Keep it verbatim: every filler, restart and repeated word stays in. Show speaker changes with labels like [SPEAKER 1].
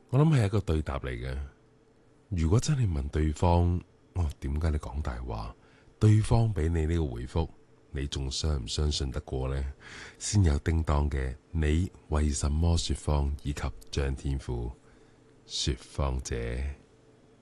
[SPEAKER 1] 我諗係一個對答嚟嘅。如果真係問對方，哦，點解你講大話？對方俾你呢個回覆，你仲相唔相信得過呢？先有叮當嘅你為什麼說謊，以及張天賦說謊者。